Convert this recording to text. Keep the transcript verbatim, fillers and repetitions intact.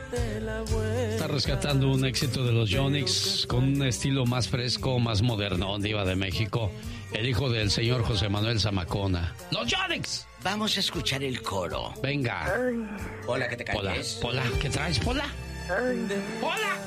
Está rescatando un éxito de los Yonix con un estilo más fresco, más moderno, Diva de México. El hijo del señor José Manuel Zamacona. ¡Los Yonix! Vamos a escuchar el coro. Venga. Hola, ¿qué te Pola, calles? Pola, ¿qué traes, Pola? Pola.